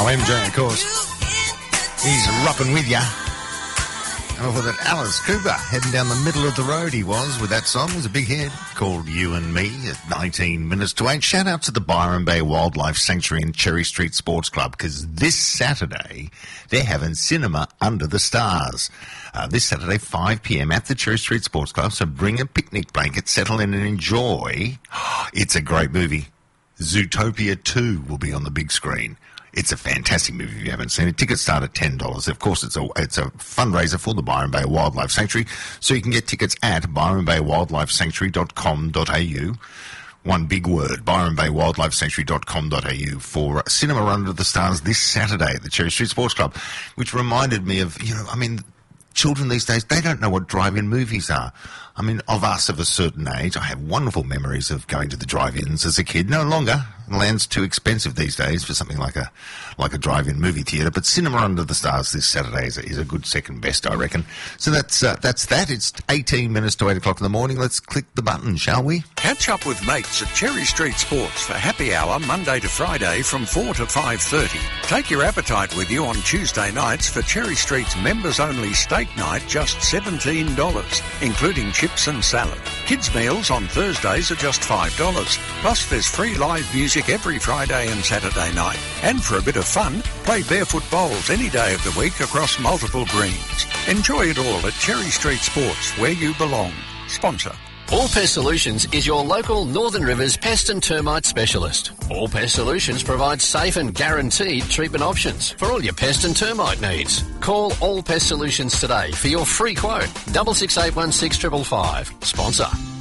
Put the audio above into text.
MJ, of course. He's rapping with ya. And before that, Alice Cooper, heading down the middle of the road he was with that song. It was a big hit called You and Me at 19 minutes to 8. Shout out to the Byron Bay Wildlife Sanctuary and Cherry Street Sports Club, because this Saturday they're having Cinema Under the Stars. This Saturday, 5 p.m. at the Cherry Street Sports Club. So bring a picnic blanket, settle in and enjoy. It's a great movie. Zootopia 2 will be on the big screen. It's a fantastic movie if you haven't seen it. Tickets start at $10. Of course, it's a fundraiser for the Byron Bay Wildlife Sanctuary, so you can get tickets at byronbaywildlifesanctuary.com.au. One big word, byronbaywildlifesanctuary.com.au for Cinema Under the Stars this Saturday at the Cherry Street Sports Club, which reminded me of, children these days, they don't know what drive-in movies are. Of us of a certain age, I have wonderful memories of going to the drive-ins as a kid. No longer. Land's too expensive these days for something like a drive-in movie theatre. But Cinema Under the Stars this Saturday is a good second best, I reckon. So that's that. It's 18 minutes to 8 o'clock in the morning. Let's click the button, shall we? Catch up with mates at Cherry Street Sports for happy hour Monday to Friday from 4 to 5:30. Take your appetite with you on Tuesday nights for Cherry Street's members-only steak night, just $17, including chips and salad. Kids' meals on Thursdays are just $5. Plus, there's free live music every Friday and Saturday night. And for a bit of fun, play barefoot bowls any day of the week across multiple greens. Enjoy it all at Cherry Street Sports, where you belong. Sponsor. All Pest Solutions is your local Northern Rivers pest and termite specialist. All Pest Solutions provides safe and guaranteed treatment options for all your pest and termite needs. Call All Pest Solutions today for your free quote. 66816555. Sponsor.